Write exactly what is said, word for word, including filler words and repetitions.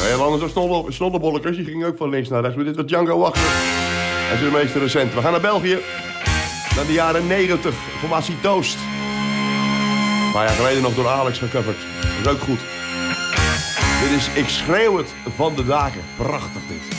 heel anders dan Snollebolletjes. Die ging ook van links naar rechts. Maar dit was Django Wagner. En zijn meest recent. We gaan naar België. Naar de jaren negentig. Formatie Toast. Een paar jaar geleden nog door Alex gecoverd. Dat is ook goed. Dit is Ik schreeuw het van de daken. Prachtig dit.